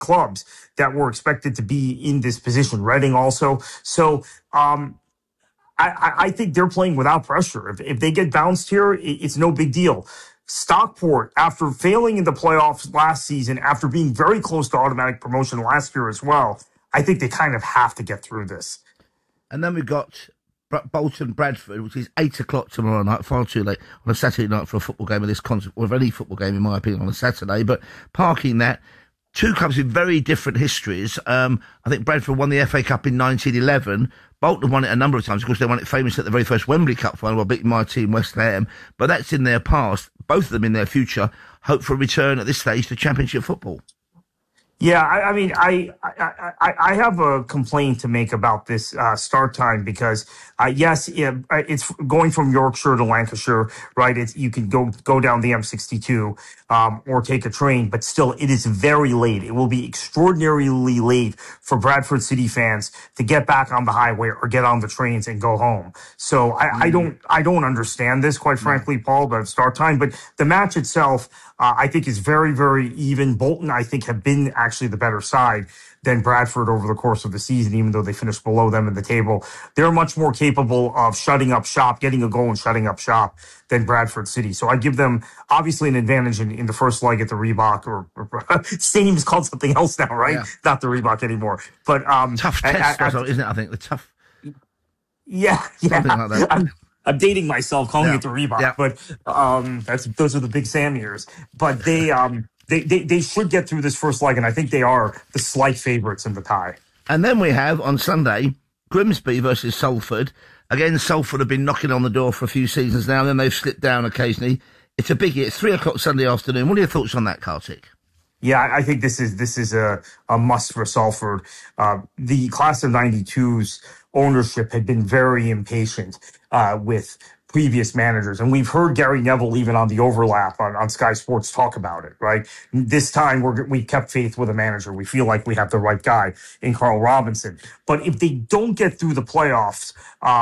clubs that were expected to be in this position. Reading also. So I think they're playing without pressure. If they get bounced here, it's no big deal. Stockport, after failing in the playoffs last season, after being very close to automatic promotion last year as well, I think they kind of have to get through this. And then we've got Bolton Bradford, which is 8 o'clock tomorrow night, far too late on a Saturday night for a football game of this concept, or of any football game, in my opinion, on a Saturday. But parking that, two clubs with very different histories. I think Bradford won the FA Cup in 1911. Bolton won it a number of times. Of course, they won it famously at the very first Wembley Cup final while beating my team, West Ham. But that's in their past. Both of them in their future hope for a return at this stage to Championship football. Yeah, I mean, I have a complaint to make about this start time because, yes, it's going from Yorkshire to Lancashire, right? You can go down the M62 or take a train, but still, it is very late. It will be extraordinarily late for Bradford City fans to get back on the highway or get on the trains and go home. So I don't understand this, quite frankly, Paul, the start time. But the match itself, I think, is very, very even. Bolton, I think, have been actually the better side than Bradford over the course of the season, even though they finished below them in the table. They're much more capable of shutting up shop, getting a goal and shutting up shop than Bradford City. So I give them, obviously, an advantage in the first leg at the Reebok, or stadium is called something else now, right? Yeah. Not the Reebok anymore. But tough test, isn't it? I think the tough. Yeah. Something like that. I'm dating myself calling it the Reebok, but those are the Big Sam years. But they should get through this first leg, and I think they are the slight favourites in the tie. And then we have, on Sunday, Grimsby versus Salford. Again, Salford have been knocking on the door for a few seasons now, and then they've slipped down occasionally. It's a biggie. It's 3 o'clock Sunday afternoon. What are your thoughts on that, Kartik? Yeah, I think this is a must for Salford. The class of 92's ownership had been very impatient with previous managers. And we've heard Gary Neville, even on the overlap on Sky Sports, talk about it, right? This time we kept faith with a manager. We feel like we have the right guy in Carl Robinson. But if they don't get through the playoffs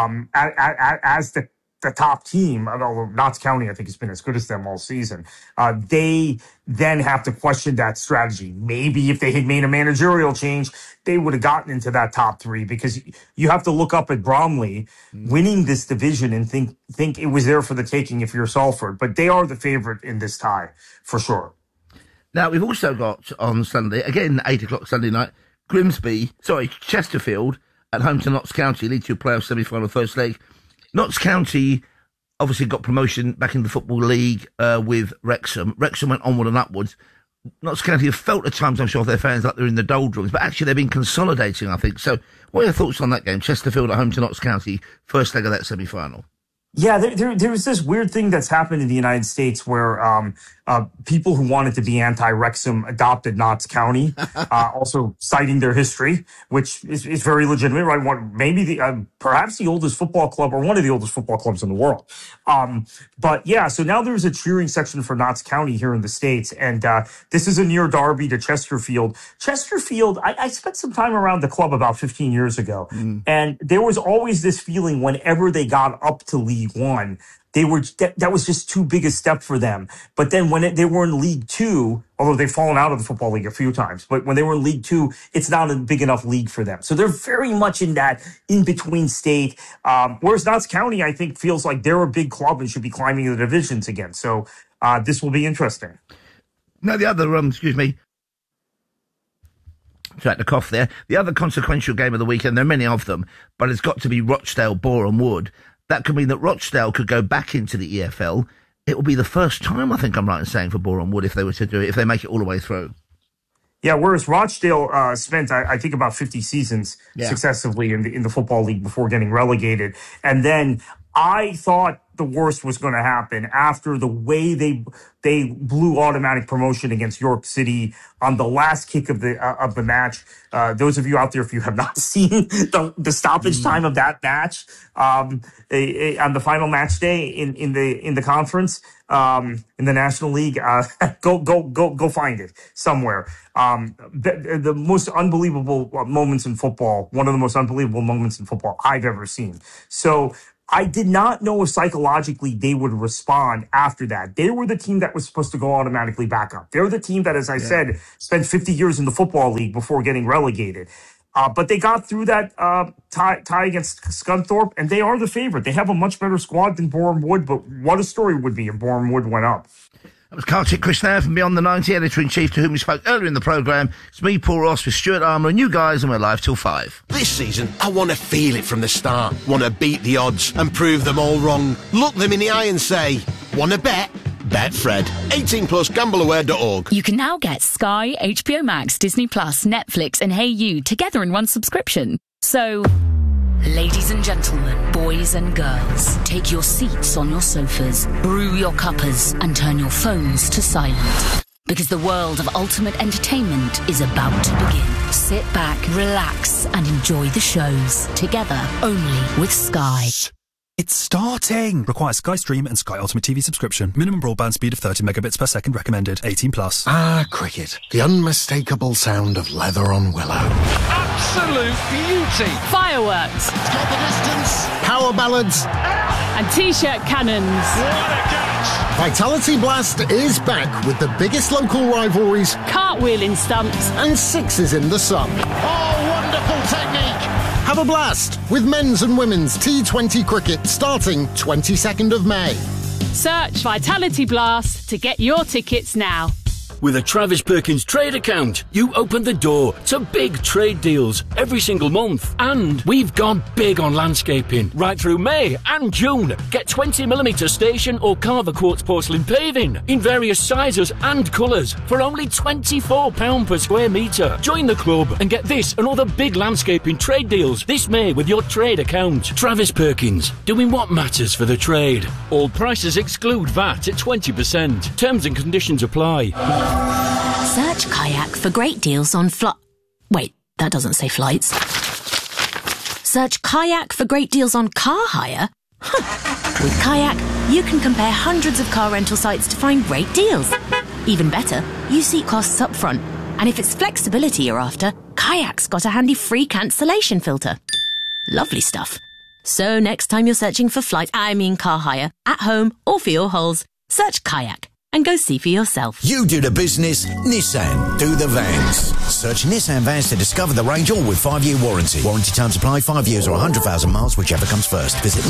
as the top team, although Notts County, I think, has been as good as them all season, they then have to question that strategy. Maybe if they had made a managerial change, they would have gotten into that top three, because you have to look up at Bromley winning this division and think it was there for the taking if you're Salford. But they are the favorite in this tie, for sure. Now, we've also got on Sunday, again, 8 o'clock Sunday night, Chesterfield at home to Notts County, League Two playoff semi-final first leg. Notts County obviously got promotion back in the Football League with Wrexham. Wrexham went onward and upwards. Notts County have felt at times, I'm sure, their fans like they're in the doldrums, but actually they've been consolidating, I think. So what are your thoughts on that game? Chesterfield at home to Notts County, first leg of that semi-final. Yeah, there's this weird thing that's happened in the United States where people who wanted to be anti-Wrexham adopted Notts County, also citing their history, which is very legitimate, right? Maybe perhaps the oldest football club, or one of the oldest football clubs in the world. But yeah, so now there's a cheering section for Notts County here in the States, and this is a near derby to Chesterfield. Chesterfield, I spent some time around the club about 15 years ago, and there was always this feeling whenever they got up to League One, that was just too big a step for them. But then when they were in League Two, although they've fallen out of the Football League a few times, but when they were in League Two, it's not a big enough league for them. So they're very much in that in-between state. Whereas Notts County, I think, feels like they're a big club and should be climbing the divisions again. So this will be interesting. Now, the other, at the cough there. The other consequential game of the weekend, there are many of them, but it's got to be Rochdale-Boreham Wood. That could mean that Rochdale could go back into the EFL. It will be the first time, I think I'm right in saying, for Boreham Wood, if they were to do it, if they make it all the way through. Yeah, whereas Rochdale spent, I think, about 50 seasons successively in the Football League before getting relegated. And then I thought the worst was going to happen after the way they blew automatic promotion against York City on the last kick of the match. Those of you out there, if you have not seen the stoppage time of that match on the final match day in the conference in the National League, go find it somewhere. The most unbelievable moments in football, one of the most unbelievable moments in football I've ever seen. So I did not know if psychologically they would respond after that. They were the team that was supposed to go automatically back up. They're the team that, as I said, spent 50 years in the Football League before getting relegated. But they got through that tie against Scunthorpe, and they are the favorite. They have a much better squad than Boreham Wood, but what a story would be if Boreham Wood went up. That was Kartik Krishnan from Beyond the 90, editor-in-chief, to whom we spoke earlier in the programme. It's me, Paul Ross, with Stuart Armour and you guys, and we're live till 5. This season, I want to feel it from the start. Want to beat the odds and prove them all wrong. Look them in the eye and say, want to bet? Bet Fred. 18 plus, gambleaware.org. You can now get Sky, HBO Max, Disney Plus, Netflix and Hey You together in one subscription. So, ladies and gentlemen, boys and girls, take your seats on your sofas, brew your cuppers and turn your phones to silent. Because the world of ultimate entertainment is about to begin. Sit back, relax and enjoy the shows together only with Sky. It's starting! Requires Sky Stream and Sky Ultimate TV subscription. Minimum broadband speed of 30 megabits per second recommended. 18 plus. Ah, cricket. The unmistakable sound of leather on willow. Absolute beauty! Fireworks. It's got the distance. Power ballads. And T-shirt cannons. What a catch! Vitality Blast is back with the biggest local rivalries. Cartwheeling stunts. And sixes in the sun. Oh, wonderful technique! Have a blast with men's and women's T20 cricket starting 22nd of May. Search Vitality Blast to get your tickets now. With a Travis Perkins trade account, you open the door to big trade deals every single month. And we've gone big on landscaping right through May and June. Get 20mm station or Carver Quartz porcelain paving in various sizes and colours for only £24 per square metre. Join the club and get this and other big landscaping trade deals this May with your trade account. Travis Perkins, doing what matters for the trade. All prices exclude VAT at 20%. Terms and conditions apply. Search Kayak for great deals on Wait, that doesn't say flights. Search Kayak for great deals on car hire? With Kayak, you can compare hundreds of car rental sites to find great deals. Even better, you see costs up front. And if it's flexibility you're after, Kayak's got a handy free cancellation filter. Lovely stuff. So next time you're searching for car hire, at home or for your holes, search Kayak. And go see for yourself. You do the business, Nissan do the vans. Search Nissan Vans to discover the range, all with 5-year warranty. Warranty terms apply, 5 years or 100,000 miles, whichever comes first. Visit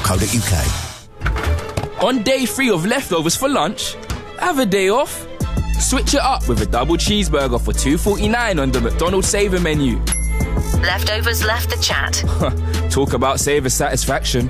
nissan.co.uk. On day 3 of leftovers for lunch, have a day off. Switch it up with a double cheeseburger for $2.49 on the McDonald's Saver menu. Leftovers left the chat. Talk about Saver satisfaction.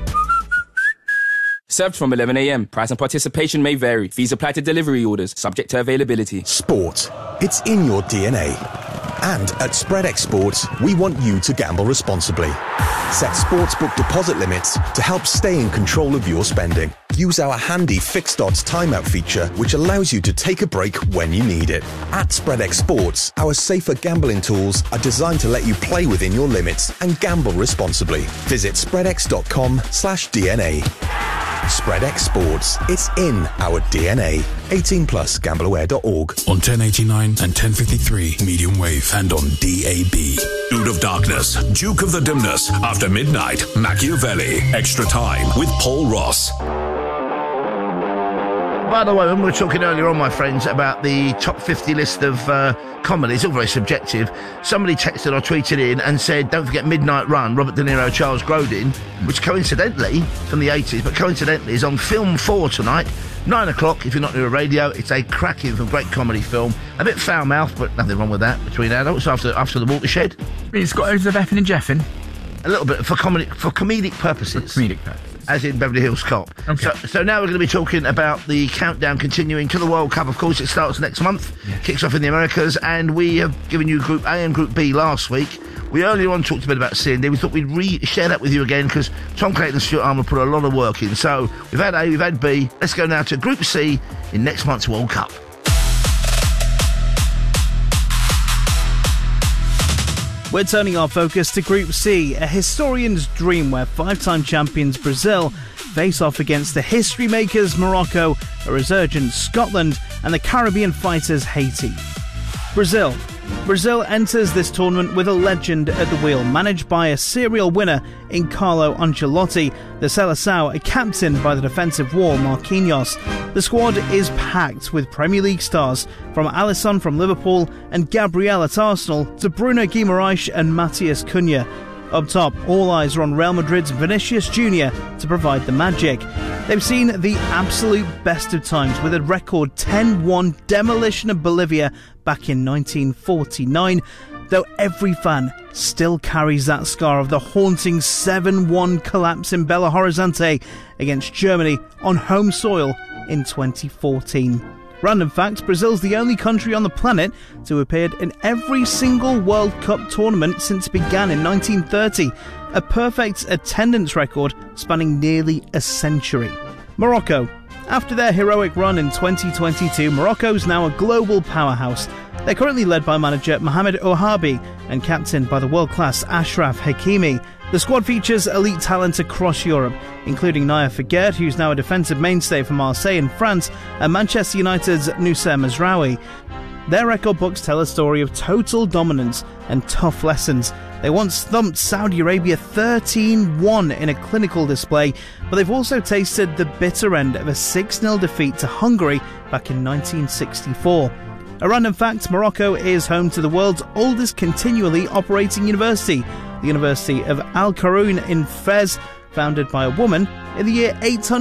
Served from 11 a.m. Price and participation may vary. Fees apply to delivery orders, subject to availability. Sport. It's in your DNA. And at SpreadX Sports, we want you to gamble responsibly. Set sportsbook deposit limits to help stay in control of your spending. Use our handy fixed odds timeout feature, which allows you to take a break when you need it. At SpreadX Sports, our safer gambling tools are designed to let you play within your limits and gamble responsibly. Visit spreadx.com/DNA. SpreadX Sports. It's in our DNA. 18 plus, gambleaware.org. On 1089 and 1053 medium wave and on DAB. Dude of Darkness, Duke of the Dimness, After Midnight, Machiavelli, Extra Time with Paul Ross. By the way, when we were talking earlier on, my friends, about the top 50 list of comedy, it's all very subjective. Somebody texted or tweeted in and said, don't forget Midnight Run, Robert De Niro, Charles Grodin, which coincidentally, from the 80s, but coincidentally is on Film 4 tonight, 9 o'clock, if you're not near a radio. It's a cracking film, great comedy film. A bit foul-mouthed, but nothing wrong with that, between adults, after the watershed. It's got loads of effing and jeffing. A little bit, for comedic purposes. For comedic purposes. As in Beverly Hills Cop. Okay. So now we're going to be talking about the countdown continuing to the World Cup. Of course, it starts next month, kicks off in the Americas, and we have given you Group A and Group B last week. We earlier on talked a bit about C and D. We thought we'd share that with you again because Tom Clayton and Stuart Armour put a lot of work in. So we've had A, we've had B. Let's go now to Group C in next month's World Cup. We're turning our focus to Group C, a historian's dream where 5-time champions Brazil face off against the history makers Morocco, a resurgent Scotland, and the Caribbean fighters Haiti. Brazil, Brazil enters this tournament with a legend at the wheel, managed by a serial winner in Carlo Ancelotti, the Seleção captained by the defensive wall Marquinhos. The squad is packed with Premier League stars, from Alisson from Liverpool and Gabriel at Arsenal to Bruno Guimaraes and Matheus Cunha. Up top, all eyes are on Real Madrid's Vinicius Jr. to provide the magic. They've seen the absolute best of times with a record 10-1 demolition of Bolivia back in 1949, though every fan still carries that scar of the haunting 7-1 collapse in Belo Horizonte against Germany on home soil in 2014. Random fact, Brazil's the only country on the planet to have appeared in every single World Cup tournament since it began in 1930, a perfect attendance record spanning nearly a century. Morocco. After their heroic run in 2022, Morocco's now a global powerhouse. They're currently led by manager Mohamed Ouahabi and captained by the world-class Achraf Hakimi. The squad features elite talent across Europe, including Naya Figueres, who's now a defensive mainstay for Marseille in France, and Manchester United's Noussair Mazraoui. Their record books tell a story of total dominance and tough lessons. They once thumped Saudi Arabia 13-1 in a clinical display, but they've also tasted the bitter end of a 6-0 defeat to Hungary back in 1964. A random fact, Morocco is home to the world's oldest continually operating university, the University of Al Qaroun in Fez, founded by a woman in the year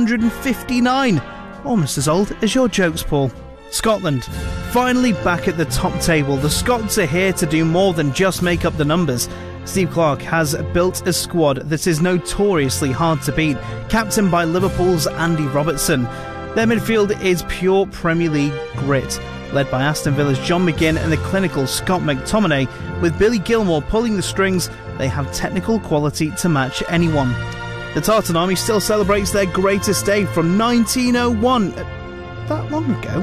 859. Almost as old as your jokes, Paul. Scotland. Finally back at the top table, the Scots are here to do more than just make up the numbers. Steve Clarke has built a squad that is notoriously hard to beat, captained by Liverpool's Andy Robertson. Their midfield is pure Premier League grit, led by Aston Villa's John McGinn and the clinical Scott McTominay. With Billy Gilmore pulling the strings, they have technical quality to match anyone. The Tartan Army still celebrates their greatest day from 1901, that long ago,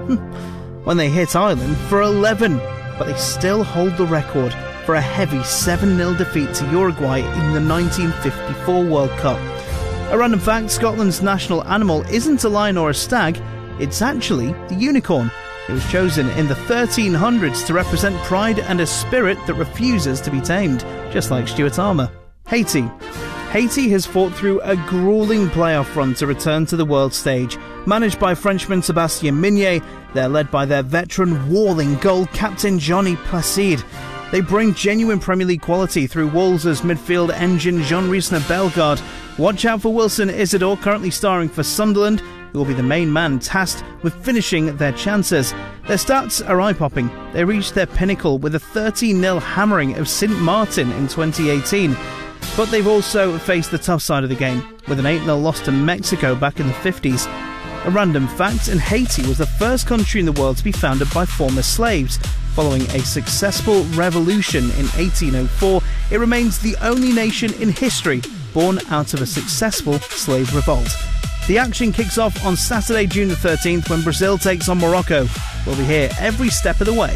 when they hit Ireland for 11, but they still hold the record for a heavy 7-0 defeat to Uruguay in the 1954 World Cup. A random fact, Scotland's national animal isn't a lion or a stag, it's actually the unicorn. It was chosen in the 1300s to represent pride and a spirit that refuses to be tamed, just like Stuart Armour. Haiti. Haiti has fought through a gruelling playoff run to return to the world stage. Managed by Frenchman Sébastien Mignet, they're led by their veteran walling goal captain Johnny Placide. They bring genuine Premier League quality through Wolves' midfield engine Jean-Riesner Bellegarde. Watch out for Wilson Isidore, currently starring for Sunderland, who will be the main man tasked with finishing their chances. Their stats are eye-popping. They reached their pinnacle with a 13-0 hammering of St Martin in 2018. But they've also faced the tough side of the game, with an 8-0 loss to Mexico back in the 50s. A random fact, and Haiti was the first country in the world to be founded by former slaves. Following a successful revolution in 1804, it remains the only nation in history born out of a successful slave revolt. The action kicks off on Saturday, June the 13th, when Brazil takes on Morocco. We'll be here every step of the way.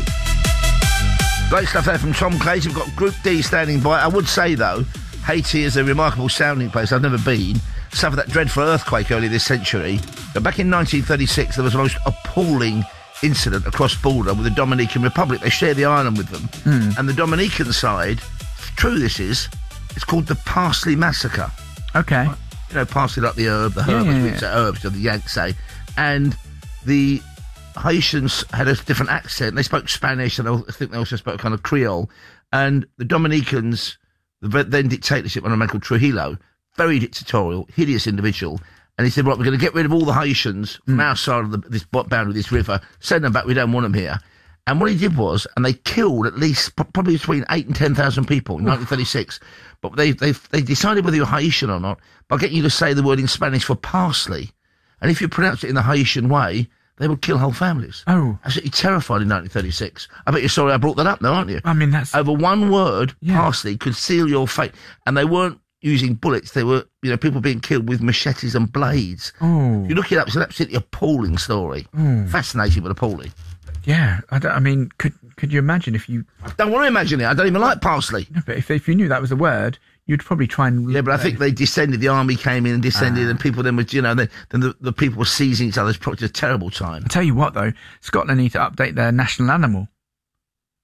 Great stuff there from Tom Clays. We've got Group D standing by. I would say, though, Haiti is a remarkable sounding place. I've never been. Suffered that dreadful earthquake earlier this century. But back in 1936, there was the most appalling incident across border with the Dominican Republic. They share the island with them. And the Dominican side, true this is, it's called the Parsley Massacre. Okay. You know, parsley like the herb, herbs of the Yanks say. And the Haitians had a different accent. They spoke Spanish, and I think they also spoke kind of Creole. And the Dominicans, the then dictatorship under a man called Trujillo, very dictatorial, hideous individual. And he said, right, we're going to get rid of all the Haitians from our side of this boundary of this river, send them back, we don't want them here. And what he did was, and they killed at least probably between 8,000 and 10,000 people in 1936. But they decided whether you're Haitian or not by getting you to say the word in Spanish for parsley. And if you pronounce it in the Haitian way, they would kill whole families. Oh. Absolutely terrified in 1936. I bet you're sorry I brought that up now, aren't you? I mean, that's... Over one word, parsley, could seal your fate. And they weren't using bullets. They were, people being killed with machetes and blades. Oh. If you look it up, it's an absolutely appalling story. Fascinating, but appalling. Yeah, could you imagine if you... I don't want to imagine it. I don't even like parsley. No, but if you knew that was a word, you'd probably try and... Yeah, but I think they descended. The army came in and descended, and people then were, then the people were seizing each other. It's probably a terrible time. I tell you what, though, Scotland need to update their national animal.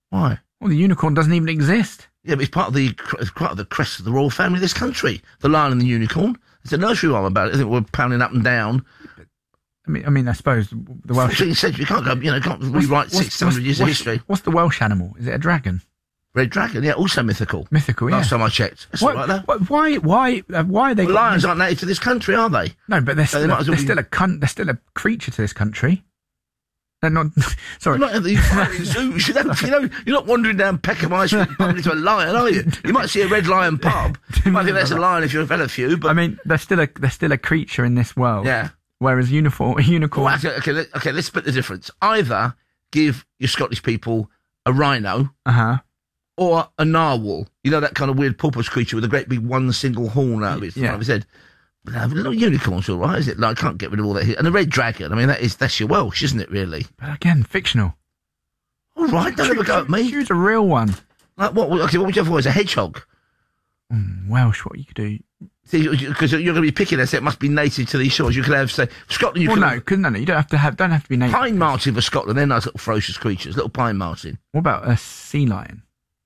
Why? Well, the unicorn doesn't even exist. Yeah, but it's part of the crest of the royal family of this country. The lion and the unicorn. There's a nursery rhyme about it. I think we're pounding up and down. I mean, I suppose the Welsh. 14th century, you can't go. Can't rewrite 600 years of history. What's the Welsh animal? Is it a dragon? Red dragon, yeah, also mythical. Mythical, yeah. Last time I checked. That's right there. Why are they? Lions aren't native to this country, are they? No, but they're still a creature to this country. They're not. Sorry, you're not at the zoo. You're not wandering down Peckham High Street bumping into a lion, are you? You might see a Red Lion pub. You might think that's a lion if you're a fella few. But I mean, they're still a creature in this world. Yeah. Whereas unicorn. Well, okay. Let's split the difference. Either give your Scottish people a rhino. Or a narwhal. You know, that kind of weird porpoise creature with a great big one single horn out of its head. But no, unicorn's all right, is it? Like, I can't get rid of all that here. And a red dragon, I mean, that's your Welsh, isn't it, really? But again, fictional. All right, don't ever go at me. Choose a real one. Like what? Okay, what would you have for? A hedgehog? Welsh, what you could do? See, because you're going to be picking us, it must be native to these shores. You could have, say, Scotland. No, you don't have to be native. Pine marten for Scotland. They're nice little ferocious creatures. Little pine marten. What about a sea lion?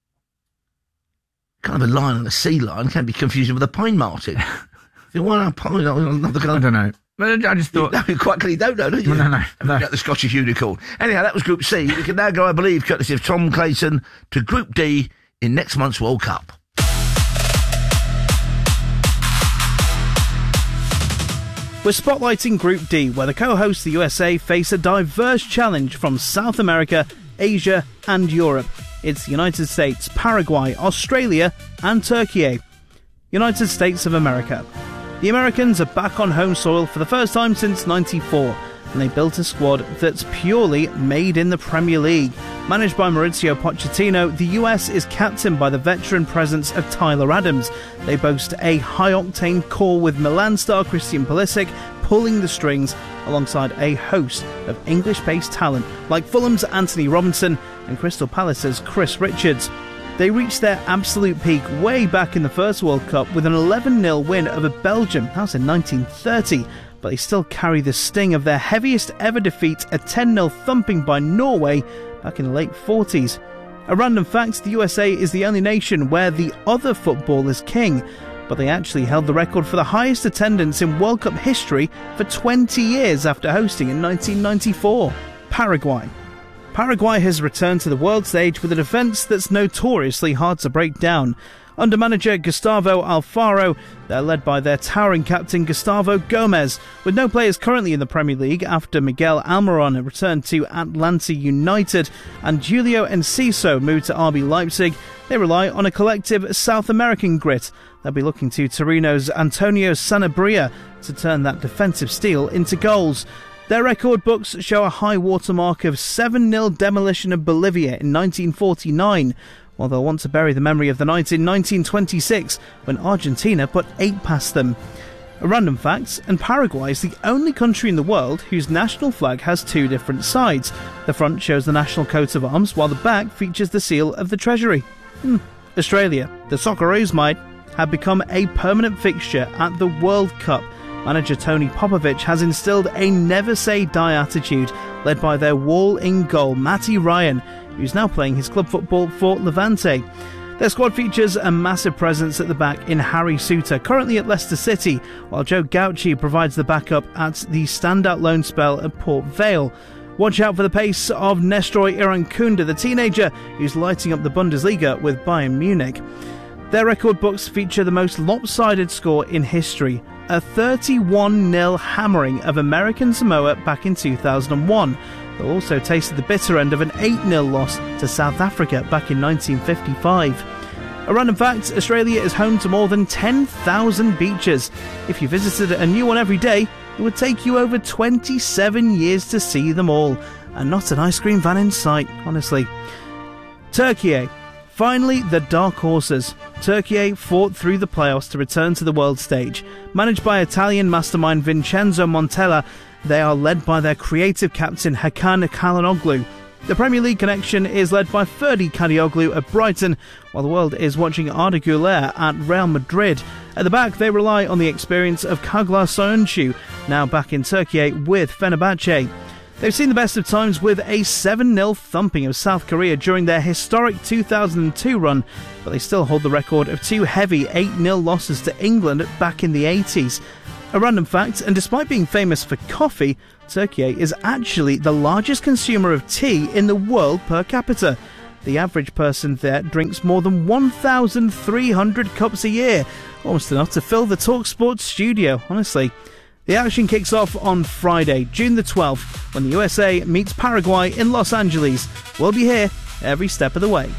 Kind of a lion and a sea lion can be confusing with a pine marten. I don't know. But I just thought... No, quite clearly don't know, do you? No. Got the Scottish unicorn. Anyhow, that was Group C. We can now go, I believe, courtesy of Tom Clayton, to Group D in next month's World Cup. We're spotlighting Group D, where the co-hosts, the USA, face a diverse challenge from South America, Asia and Europe. It's the United States, Paraguay, Australia and Turkey. United States of America. The Americans are back on home soil for the first time since '94, and they built a squad that's purely made in the Premier League. Managed by Mauricio Pochettino, the US is captained by the veteran presence of Tyler Adams. They boast a high-octane core with Milan star Christian Pulisic pulling the strings alongside a host of English-based talent like Fulham's Anthony Robinson and Crystal Palace's Chris Richards. They reached their absolute peak way back in the first World Cup with an 11-0 win over Belgium. That was in 1930, but they still carry the sting of their heaviest ever defeat, a 10-0 thumping by Norway back in the late 40s. A random fact, the USA is the only nation where the other football is king, but they actually held the record for the highest attendance in World Cup history for 20 years after hosting in 1994. Paraguay. Paraguay has returned to the world stage with a defence that's notoriously hard to break down. Under manager Gustavo Alfaro, they're led by their towering captain Gustavo Gomez. With no players currently in the Premier League after Miguel Almiron returned to Atlanta United and Julio Enciso moved to RB Leipzig, they rely on a collective South American grit. They'll be looking to Torino's Antonio Sanabria to turn that defensive steel into goals. Their record books show a high watermark of 7-0 demolition of Bolivia in 1949, while they'll want to bury the memory of the night in 1926 when Argentina put 8 past them. A random fact, and Paraguay is the only country in the world whose national flag has 2 different sides. The front shows the national coat of arms, while the back features the seal of the Treasury. Australia, the Socceroos might have become a permanent fixture at the World Cup. Manager Tony Popovich has instilled a never-say-die attitude, led by their wall-in-goal Matty Ryan, who's now playing his club football for Levante. Their squad features a massive presence at the back in Harry Souttar, currently at Leicester City, while Joe Gauci provides the backup at the standout loan spell at Port Vale. Watch out for the pace of Nestroy Irankunda, the teenager who's lighting up the Bundesliga with Bayern Munich. Their record books feature the most lopsided score in history, a 31-0 hammering of American Samoa back in 2001. They also tasted the bitter end of an 8-0 loss to South Africa back in 1955. A random fact, Australia is home to more than 10,000 beaches. If you visited a new one every day, it would take you over 27 years to see them all. And not an ice cream van in sight, honestly. Turkey. Finally, the dark horses. Turkey fought through the playoffs to return to the world stage. Managed by Italian mastermind Vincenzo Montella, they are led by their creative captain Hakan Çalhanoğlu. The Premier League connection is led by Ferdi Kadioglu at Brighton, while the world is watching Arda Güler at Real Madrid. At the back, they rely on the experience of Kaglar Soyuncu, now back in Turkey with Fenerbahce. They've seen the best of times with a 7-0 thumping of South Korea during their historic 2002 run, but they still hold the record of 2 heavy 8-0 losses to England back in the 80s. A random fact, and despite being famous for coffee, Turkey is actually the largest consumer of tea in the world per capita. The average person there drinks more than 1,300 cups a year, almost enough to fill the TalkSport studio, honestly. The action kicks off on Friday, June the 12th, when the USA meets Paraguay in Los Angeles. We'll be here every step of the way.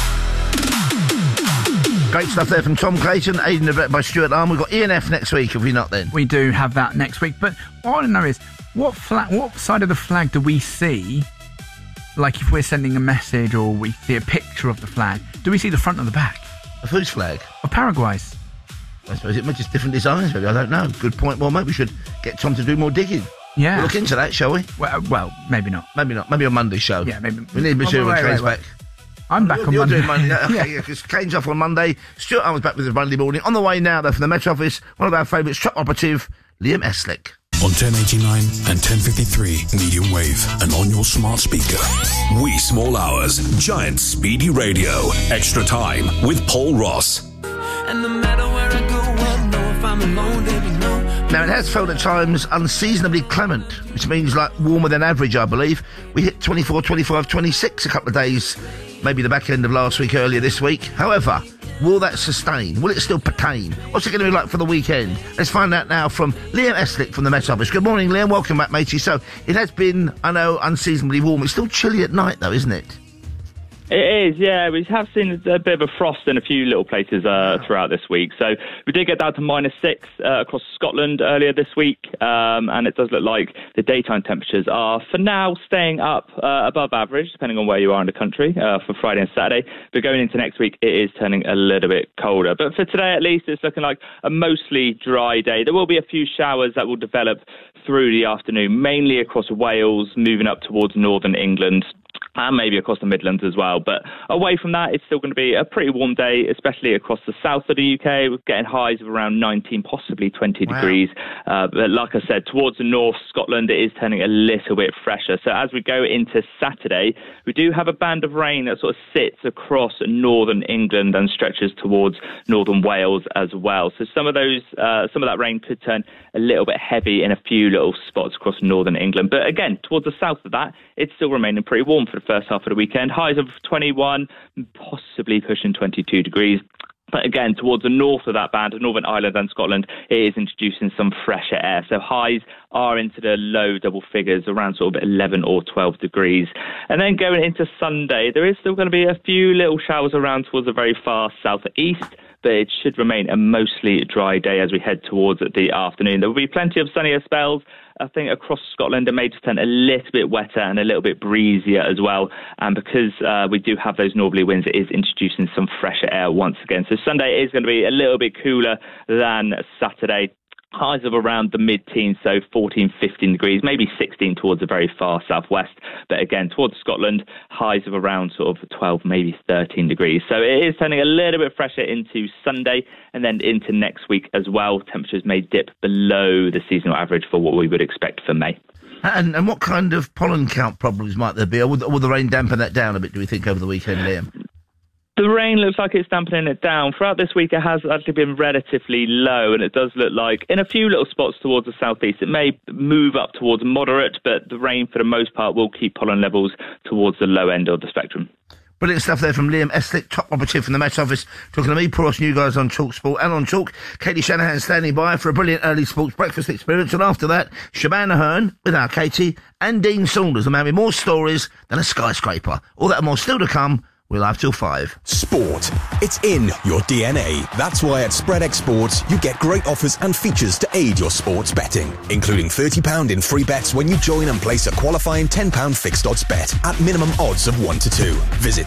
Great stuff there from Tom Clayton, aided and abetted by Stuart Arm. We've got ENF next week, have we not then? We do have that next week, but what I want to know is, what side of the flag do we see? Like if we're sending a message or we see a picture of the flag, do we see the front or the back? Of whose flag? Of Paraguay's. I suppose it might just different designs, maybe. I don't know. Good point. Well, maybe we should get Tom to do more digging. Yeah. We'll look into that, shall we? Well, maybe not. Maybe not. Maybe on Monday's show. Yeah, maybe. We need material when Kane's back. I'm back on You're Monday. doing Monday. Okay, because Kane's off on Monday. Stuart Arm's back with us Monday morning. On the way now, though, from the Met Office, one of our favourites, top operative, Liam Eslick. On 1089 and 1053 medium wave and on your smart speaker. Wee Small Hours, Giant Speedy Radio. Extra Time with Paul Ross. And no matter where I go, I know if I'm alone, they will know. Now, it has felt at times unseasonably clement, which means like warmer than average, I believe. We hit 24, 25, 26 a couple of days, maybe the back end of last week, earlier this week. However, will that sustain? Will it still pertain? What's it going to be like for the weekend? Let's find out now from Liam Eslick from the Met Office. Good morning, Liam. Welcome back, matey. So, it has been, I know, unseasonably warm. It's still chilly at night, though, isn't it? It is, yeah. We have seen a bit of a frost in a few little places throughout this week. So we did get down to -6 across Scotland earlier this week, and it does look like the daytime temperatures are, for now, staying up above average, depending on where you are in the country, for Friday and Saturday. But going into next week, it is turning a little bit colder. But for today, at least, it's looking like a mostly dry day. There will be a few showers that will develop through the afternoon, mainly across Wales, moving up towards northern England, and maybe across the Midlands as well. But away from that, it's still going to be a pretty warm day, especially across the south of the UK. We're getting highs of around 19, possibly 20 degrees. But like I said, towards the north, Scotland, it is turning a little bit fresher. So as we go into Saturday, we do have a band of rain that sort of sits across northern England and stretches towards northern Wales as well. So some of that rain could turn a little bit heavy in a few little spots across northern England. But again, towards the south of that, it's still remaining pretty warm for the first half of the weekend. Highs of 21, possibly pushing 22 degrees. But again, towards the north of that band, Northern Ireland and Scotland, it is introducing some fresher air. So highs are into the low double figures, around sort of 11 or 12 degrees. And then going into Sunday, there is still going to be a few little showers around towards the very far southeast, but it should remain a mostly dry day as we head towards the afternoon. There will be plenty of sunnier spells. I think across Scotland it may just turn a little bit wetter and a little bit breezier as well. And because we do have those northerly winds, it is introducing some fresher air once again. So Sunday is going to be a little bit cooler than Saturday. Highs of around the mid-teens, so 14, 15 degrees, maybe 16 towards the very far southwest. But again, towards Scotland, highs of around sort of 12, maybe 13 degrees. So it is turning a little bit fresher into Sunday and then into next week as well. Temperatures may dip below the seasonal average for what we would expect for May. And what kind of pollen count problems might there be? Or will the rain dampen that down a bit, do we think, over the weekend, Liam? The rain looks like it's dampening it down. Throughout this week, it has actually been relatively low, and it does look like in a few little spots towards the southeast, it may move up towards moderate, but the rain, for the most part, will keep pollen levels towards the low end of the spectrum. Brilliant stuff there from Liam Eslick, top operative from the Met Office, talking to me, Paul Ross, you guys on TalkSport and on Talk. Katie Shanahan standing by for a brilliant early sports breakfast experience, and after that, Shabana Hearn with our Katie and Dean Saunders, a man with more stories than a skyscraper. All that and more still to come. We're live till 5. Sport. It's in your DNA. That's why at SpreadX Sports, you get great offers and features to aid your sports betting, including £30 in free bets when you join and place a qualifying £10 fixed odds bet at minimum odds of 1 to 2. Visit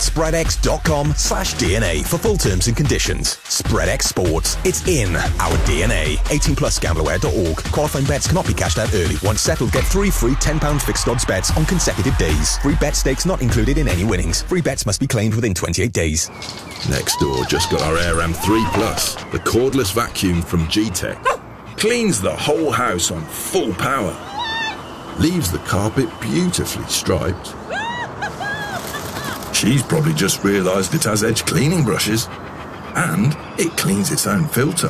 spreadx.com/DNA for full terms and conditions. SpreadX Sports. It's in our DNA. 18 plus gamblerware.org. Qualifying bets cannot be cashed out early. Once settled, get 3 free £10 fixed odds bets on consecutive days. Free bet stakes not included in any winnings. Free bets must be claimed within 28 days. Next door just got our AirAm 3 Plus, the cordless vacuum from G-Tech. Cleans the whole house on full power. leaves the carpet beautifully striped. She's probably just realised it has edge cleaning brushes, and it cleans its own filter.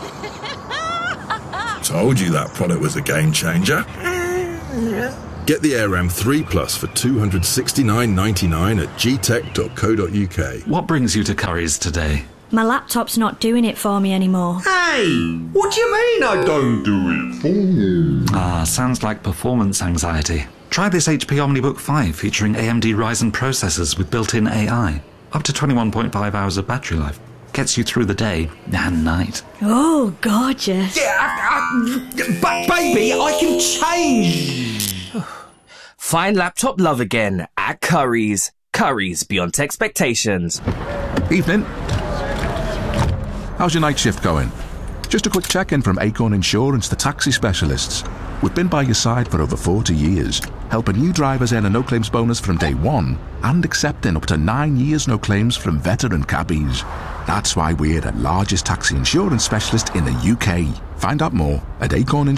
Told you that product was a game changer. Get the AirM 3 Plus for $269.99 at gtech.co.uk. What brings you to Currys today? My laptop's not doing it for me anymore. Hey, what do you mean I don't do it for you? Sounds like performance anxiety. Try this HP OmniBook 5 featuring AMD Ryzen processors with built-in AI. Up to 21.5 hours of battery life. Gets you through the day and night. Oh, gorgeous. Yeah, but baby, I can change. Find laptop love again at Currys. Currys, beyond expectations. Evening. How's your night shift going? Just a quick check-in from Acorn Insurance, the taxi specialists. We've been by your side for over 40 years, helping new drivers earn a no-claims bonus from day one and accepting up to 9 years no claims from veteran cabbies. That's why we're the largest taxi insurance specialist in the UK. Find out more at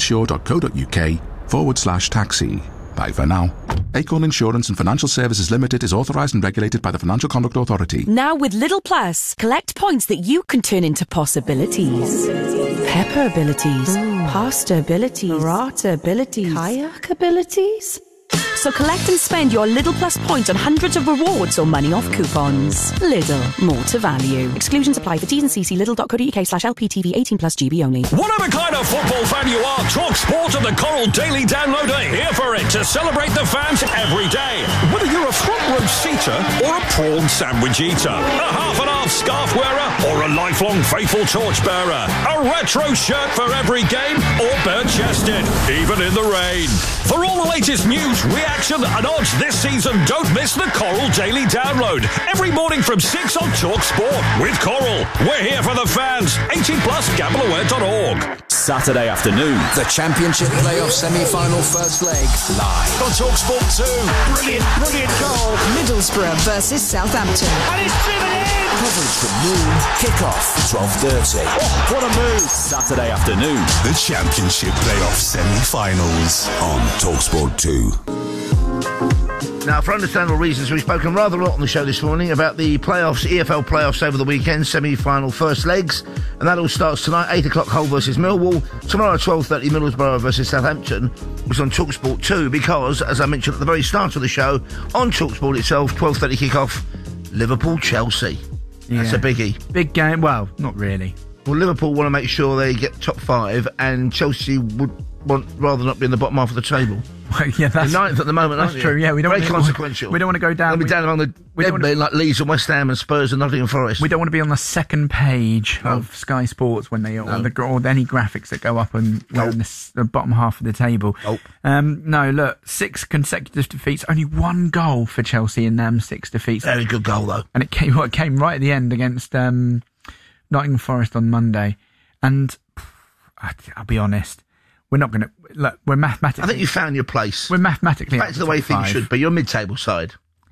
acorninsure.co.uk/taxi. Bye for now. Acorn Insurance and Financial Services Limited is authorised and regulated by the Financial Conduct Authority. Now with Lidl Plus, collect points that you can turn into possibilities. Pepper abilities, pasta abilities, burrata abilities, kayak abilities. So collect and spend your Lidl Plus points on hundreds of rewards or money off coupons. Lidl, more to value. Exclusions apply for T's and C's. Lidl.co.uk/LPTV 18+ GB only. Whatever kind of football fan you are, Talk Sport and the Coral Daily Download are here for it to celebrate the fans every day. Whether you're a front row seater or a prawn sandwich eater, a half-and-half scarf wearer or a lifelong faithful torchbearer, a retro shirt for every game or bare-chested, even in the rain. For all the latest news, reaction and odds this season, don't miss the Coral Daily Download. Every morning from 6 on Talk Sport. With Coral, we're here for the fans. 18+, gambleaware.org. Saturday afternoon, the Championship Playoff Semi-Final First Leg, live on Talk Sport 2. Brilliant goal. Middlesbrough versus Southampton. And it's driven in! Coverage from noon, kick-off 12:30. Oh, what a move! Saturday afternoon, The Championship Playoff Semi-Finals on TalkSport 2. Now, for understandable reasons, we've spoken rather a lot on the show this morning about the playoffs, EFL playoffs over the weekend, semi-final first legs, and that all starts tonight, 8 o'clock, Hull versus Millwall. Tomorrow at 12:30, Middlesbrough versus Southampton, which is on TalkSport 2, because, as I mentioned at the very start of the show, on TalkSport itself, 12:30 kick-off, Liverpool-Chelsea. That's a biggie. Big game. Well, not really. Well, Liverpool want to make sure they get top 5, and Chelsea would want rather not be in the bottom half of the table. Well, yeah, that's You're ninth at the moment, aren't you? true. Yeah, we don't very want consequential. We don't want to go down. We'll be down among the dead men like Leeds and West Ham and Spurs and Nottingham Forest. We don't want to be on the second page of Sky Sports when they or any graphics that go up and we're in the bottom half of the table. No, look, 6 consecutive defeats, only 1 goal for Chelsea in them 6 defeats. Very good goal though, and it came right at the end against Nottingham Forest on Monday. And I'll be honest, we're not going to look. We're mathematically. I think you found your place. We're mathematically back to the way things should be. You're mid-table side.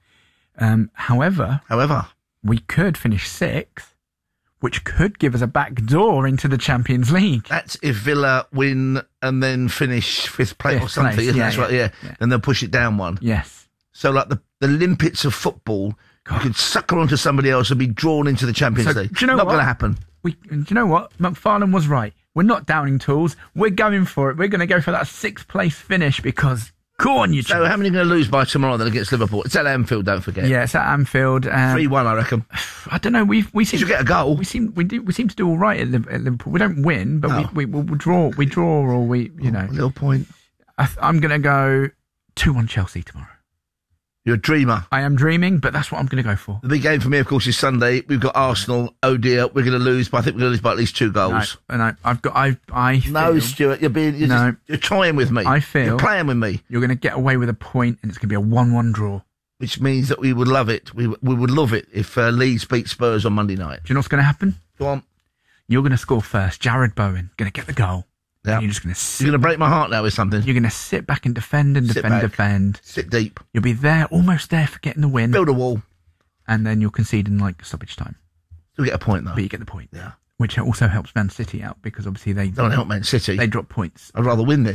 However, we could finish 6th, which could give us a back door into the Champions League. That's if Villa win and then finish 5th place or something. Isn't that right? Yeah. And they'll push it down 1. Yes. So like the limpets of football, you could sucker onto somebody else and be drawn into the Champions League. Do you know not going to happen. Do you know what? McFarlane was right. We're not downing tools. We're going for it. We're going to go for that 6th place finish because, go on, you. So how many are going to lose by tomorrow then against Liverpool? It's at Anfield, don't forget. Yeah, it's at Anfield. 3-1, I reckon. I don't know. We seem to get a goal. We seem to do all right at Liverpool. We don't win, but we draw. We draw, or we a little point. I'm going to go 2-1 Chelsea tomorrow. You're a dreamer. I am dreaming, but that's what I'm going to go for. The big game for me, of course, is Sunday. We've got Arsenal. Oh dear, we're going to lose, but I think we're going to lose by at least 2 goals. No, I feel, no, Stuart, you're toying with me. I feel you're playing with me. You're going to get away with a point, and it's going to be a 1-1 draw. Which means that we would love it. We would love it if Leeds beat Spurs on Monday night. Do you know what's going to happen? Go on. You're going to score first. Jared Bowen going to get the goal. Yeah. You're just going to You're going to break my heart now with something. You're going to sit back and defend and defend. Sit deep. You'll be there, almost there for getting the win. Build a wall. And then you'll concede in stoppage time. You'll get a point though. But you get the point. Yeah. Which also helps Man City out because obviously they don't help Man City. They drop points. I'd rather win then.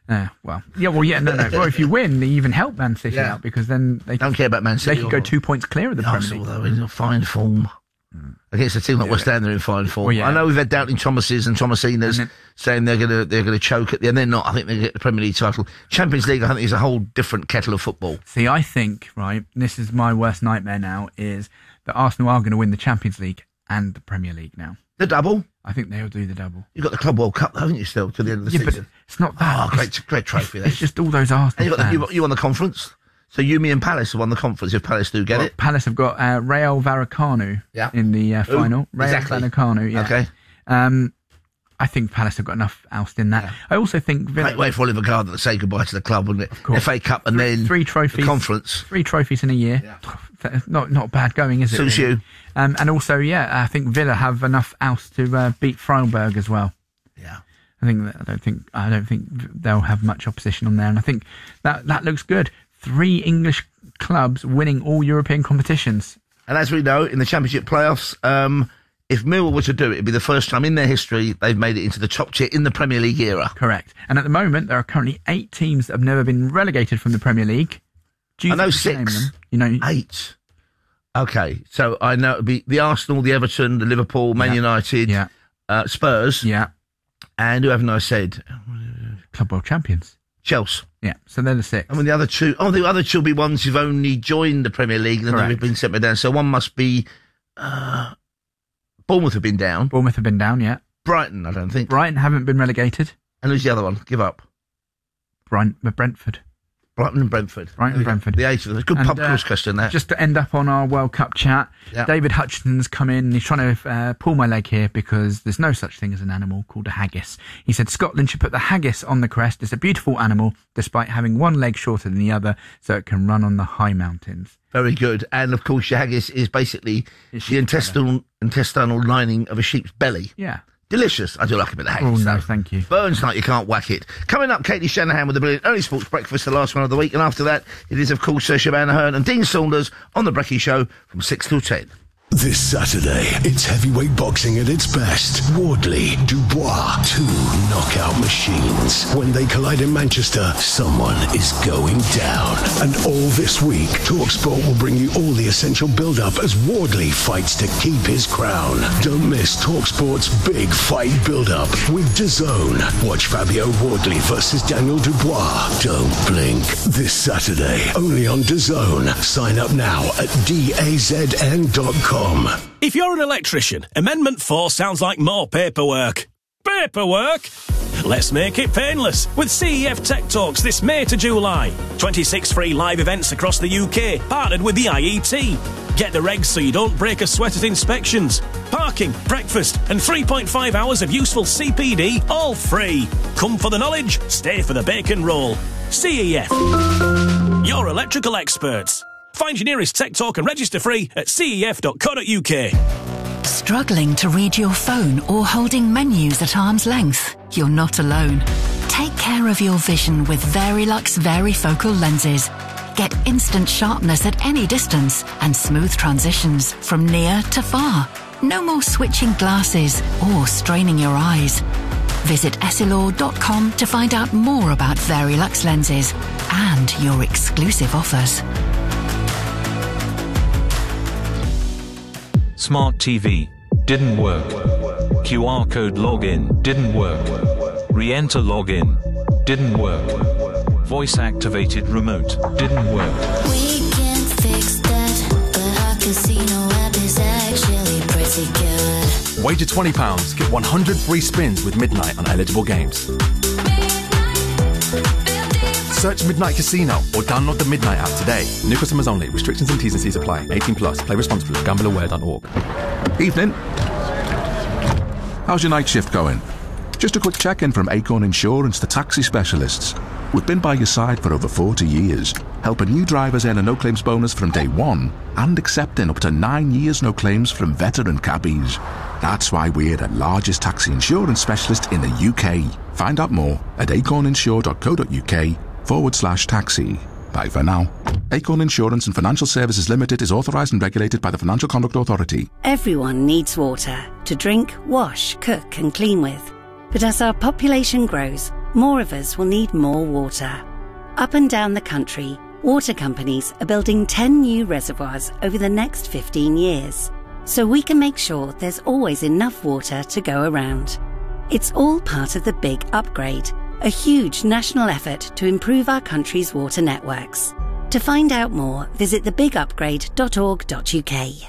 Well, if you win, they even help Man City out because then they don't care about Man City. They can go 2 points clear of the Premier League. Though, in fine form. Against a team like West Ham, they're in fine form. I know we've had doubting Thomases and Thomasinas saying they're gonna choke at the end. They're not. I think they get the Premier League title. Champions League, I think, is a whole different kettle of football. See, I think this is my worst nightmare now is that Arsenal are going to win the Champions League and the Premier League now. The double? I think they'll do the double. You've got the Club World Cup, haven't you, still, to the end of the season? But it's not that. Oh, great trophy. It's just all those Arsenal fans. You won the conference. So me and Palace have won the conference if Palace do get it. Palace have got Rayo Vallecano in the final. Rayo Vallecano, yeah. Okay. I think Palace have got enough oust in that. Yeah. I also think Villa... Great way for Oliver Gardner to say goodbye to the club, wouldn't it? Of course. FA Cup and then three trophies, the conference. 3 trophies in a year. Yeah. Not bad going, is it? Suits you. And also, I think Villa have enough oust to beat Freiburg as well. Yeah. I don't think they'll have much opposition on there, and I think that looks good. 3 English clubs winning all European competitions. And as we know, in the Championship playoffs, if Millwall were to do it, it'd be the first time in their history they've made it into the top tier in the Premier League era. Correct. And at the moment, there are currently 8 teams that have never been relegated from the Premier League. I know 6. You know 8. Okay, so I know it'd be the Arsenal, the Everton, the Liverpool, Man United, Spurs. Yeah. And who haven't I said? Club World Champions. Chelsea. Yeah, so they're the 6. And the other 2... Oh, the other 2 will be ones who've only joined the Premier League and then they've been sent down. So one must be... Bournemouth have been down. Bournemouth have been down, yeah. Brighton, I don't think. Brighton haven't been relegated. And who's the other one? Give up. Brentford. Brighton and Brentford. Brentford. The 8 of them. Good pub quiz question there. Just to end up on our World Cup chat, David Hutchinson's come in and he's trying to pull my leg here because there's no such thing as an animal called a haggis. He said Scotland should put the haggis on the crest. It's a beautiful animal despite having one leg shorter than the other so it can run on the high mountains. Very good. And of course your haggis is basically the intestinal lining of a sheep's belly. Yeah. Delicious. I do like a bit of haggis. Oh, no, thank you. Burns like you can't whack it. Coming up, Katie Shanahan with the brilliant Early Sports Breakfast, the last one of the week. And after that, it is, of course, Shabana Hearn and Dean Saunders on The Brekkie Show from 6 till 10. This Saturday, it's heavyweight boxing at its best. Wardley, Dubois, 2 knockout machines. When they collide in Manchester, someone is going down. And all this week, TalkSport will bring you all the essential build-up as Wardley fights to keep his crown. Don't miss TalkSport's big fight build-up with DAZN. Watch Fabio Wardley versus Daniel Dubois. Don't blink. This Saturday, only on DAZN. Sign up now at DAZN.com. If you're an electrician, Amendment 4 sounds like more paperwork. Paperwork? Let's make it painless with CEF Tech Talks this May to July. 26 free live events across the UK, partnered with the IET. Get the regs so you don't break a sweat at inspections. Parking, breakfast, and 3.5 hours of useful CPD, all free. Come for the knowledge, stay for the bacon roll. CEF. Your electrical experts. Find your nearest Tech Talk and register free at cef.co.uk. Struggling to read your phone or holding menus at arm's length? You're not alone. Take care of your vision with Verilux Varifocal lenses. Get instant sharpness at any distance and smooth transitions from near to far. No more switching glasses or straining your eyes. Visit essilor.com to find out more about Verilux lenses and your exclusive offers. Smart TV. Didn't work. QR code login. Didn't work. Re-enter login. Didn't work. Voice activated remote. Didn't work. We can fix that, but our casino app is actually pretty good. Wager £20, get 100 free spins with Midnight on eligible games. Search Midnight Casino or download the Midnight app today. New customers only. Restrictions and T's and C's apply. 18 plus. Play responsibly. GambleAware.org. Evening. How's your night shift going? Just a quick check-in from Acorn Insurance, the taxi specialists. We've been by your side for over 40 years, helping new drivers earn a no-claims bonus from day one and accepting up to 9 years no claims from veteran cabbies. That's why we're the largest taxi insurance specialist in the UK. Find out more at acorninsure.co.uk/taxi. Bye for now. Acorn Insurance and Financial Services Limited is authorised and regulated by the Financial Conduct Authority. Everyone needs water to drink, wash, cook and clean with. But as our population grows, more of us will need more water. Up and down the country, water companies are building 10 new reservoirs over the next 15 years, so we can make sure there's always enough water to go around. It's all part of the Big Upgrade, a huge national effort to improve our country's water networks. To find out more, visit thebigupgrade.org.uk.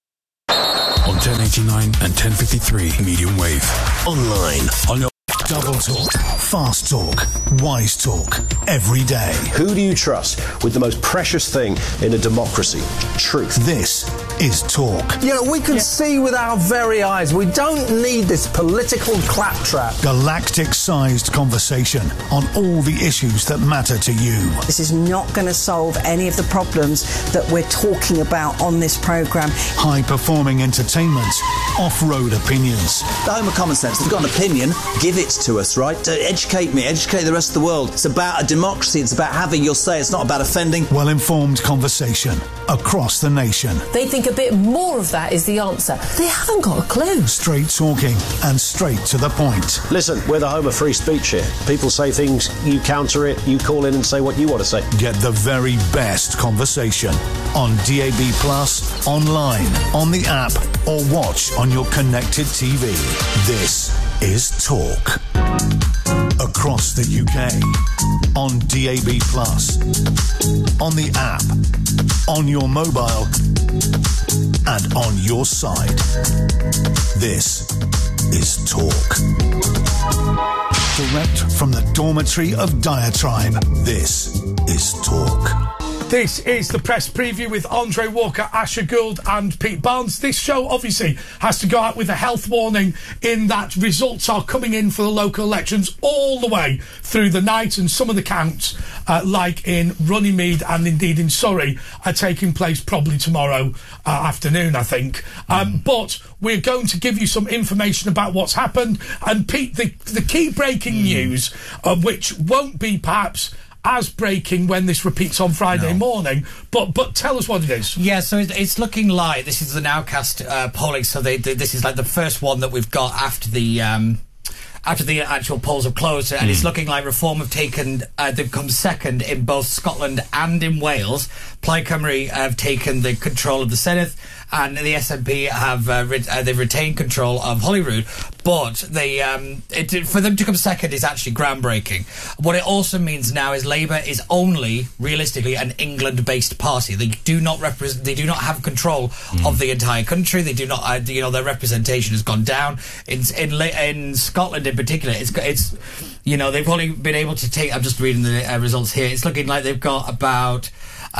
On 1089 and 1053 medium wave. Online. On your Double Talk, Fast Talk, Wise Talk, every day. Who do you trust with the most precious thing in a democracy? Truth. This is Talk. Yeah, we can see with our very eyes. We don't need this political claptrap. Galactic-sized conversation on all the issues that matter to you. This is not going to solve any of the problems that we're talking about on this programme. High-performing entertainment, off-road opinions. The home of common sense. They've got an opinion, give it to us, right? Educate me, educate the rest of the world. It's about a democracy, it's about having your say, it's not about offending. Well-informed conversation across the nation. They think a bit more of that is the answer. They haven't got a clue. Straight talking and straight to the point. Listen, we're the home of free speech here. People say things, you counter it, you call in and say what you want to say. Get the very best conversation on DAB+, online, on the app, or watch on your connected TV. This is Talk. Across the UK, on DAB+, on the app, on your mobile, and on your side. This is Talk. Direct from the dormitory of Diatribe, this is Talk. This is the press preview with Andre Walker, Asher Gould and Pete Barnes. This show obviously has to go out with a health warning in that results are coming in for the local elections all the way through the night, and some of the counts, like in Runnymede and indeed in Surrey, are taking place probably tomorrow afternoon, I think. But we're going to give you some information about what's happened. And Pete, the key breaking news, which won't be perhaps as breaking when this repeats on Friday morning, but tell us what it is. Yeah, so it's looking like this is the Nowcast polling. So this is like the first one that we've got after the actual polls have closed, and it's looking like Reform have taken, they've come second in both Scotland and in Wales. Plaid Cymru have taken the control of the Senedd, and the SNP have they've retained control of Holyrood. But for them to come second is actually groundbreaking. What it also means now is Labour is only realistically an England-based party. They do not They do not have control of the entire country. They do not. Their representation has gone down in Scotland in particular. It's they've only been able to take. I'm just reading the results here. It's looking like they've got about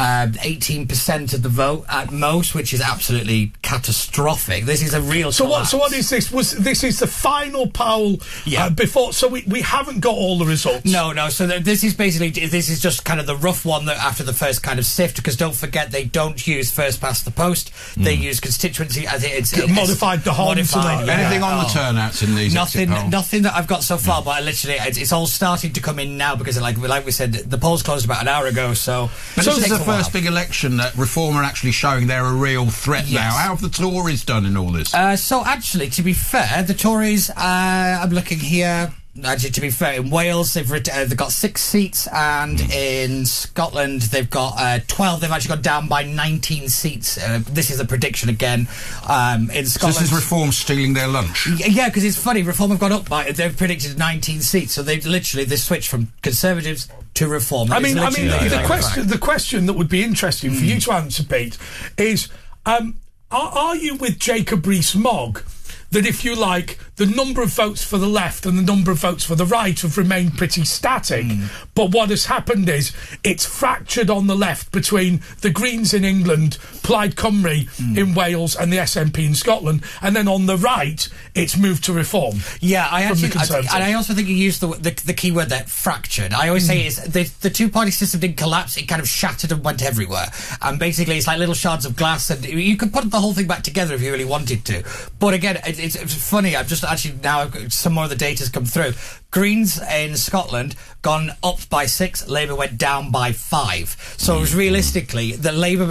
18% of the vote at most, which is absolutely catastrophic. This is a real collapse. So what is this? This is the final poll before? So we haven't got all the results. No. So this is just kind of the rough one that after the first kind of sift, because don't forget they don't use first past the post. They use constituency. I think it's modified the whole. Anything on the turnouts in these? Nothing that I've got so far. But literally, it's all starting to come in now because, like we said, the polls closed about an hour ago. So this is the first big election that Reform are actually showing they're a real threat now. How have the Tories done in all this? So actually, to be fair, the Tories, I'm looking here. Actually, to be fair, in Wales they've got 6 seats, and in Scotland they've got 12. They've actually gone down by 19 seats. This is a prediction again. In Scotland, so this is Reform stealing their lunch. Yeah, because it's funny. Reform have gone up by. They've predicted 19 seats, so they've switched from Conservatives to Reform. The question that would be interesting for you to answer, Pete, is are you with Jacob Rees-Mogg that, if you like, the number of votes for the left and the number of votes for the right have remained pretty static, but what has happened is it's fractured on the left between the Greens in England, Plaid Cymru in Wales, and the SNP in Scotland, and then on the right it's moved to Reform. Yeah, I also think you used the key word there, fractured. I always say is the two-party system didn't collapse; it kind of shattered and went everywhere. And basically, it's like little shards of glass, and you could put the whole thing back together if you really wanted to. But again, it's funny. actually now some more of the data's come through. Greens in Scotland gone up by 6, Labour went down by 5. So it was realistically the Labour,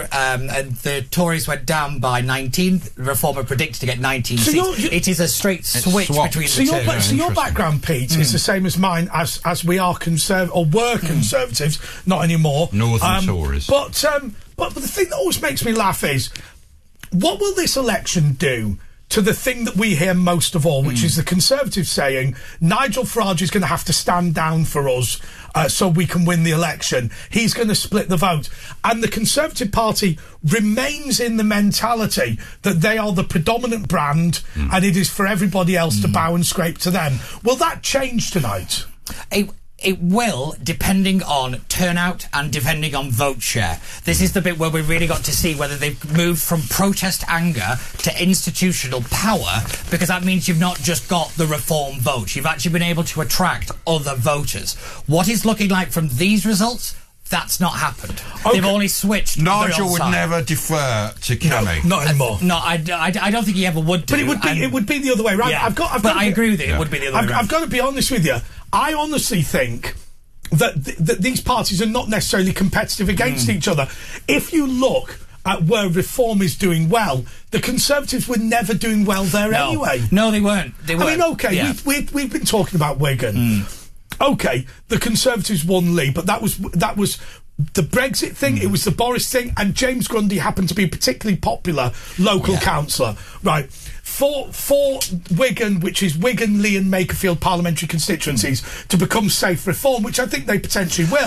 the Tories went down by 19. Reform are predicted to get 19 seats. It is a straight switch between the two. So your background, Pete, is the same as mine, as we are conservatives, not anymore. Northern Tories. But the thing that always makes me laugh is, what will this election do to the thing that we hear most of all, which is the Conservatives saying Nigel Farage is going to have to stand down for us so we can win the election. He's going to split the vote. And the Conservative Party remains in the mentality that they are the predominant brand and it is for everybody else to bow and scrape to them. Will that change tonight? It will, depending on turnout and depending on vote share. This is the bit where we've really got to see whether they've moved from protest anger to institutional power, because that means you've not just got the Reform vote. You've actually been able to attract other voters. What is looking like from these results? That's not happened. Okay. They've only switched. Nigel would never defer to Kemi. No, not anymore. I don't think he ever would do. But it would be the other way around. Yeah. I agree with you. It would be the other way around. I've got to be honest with you. I honestly think that these parties are not necessarily competitive against each other. If you look at where Reform is doing well, the Conservatives were never doing well there anyway. No, they weren't. I mean, okay, we've been talking about Wigan. Okay, the Conservatives won Lee, but that was the Brexit thing, it was the Boris thing, and James Grundy happened to be a particularly popular local councillor. Right. For Wigan, which is Wigan, Lee and Makerfield parliamentary constituencies, to become safe Reform, which I think they potentially will.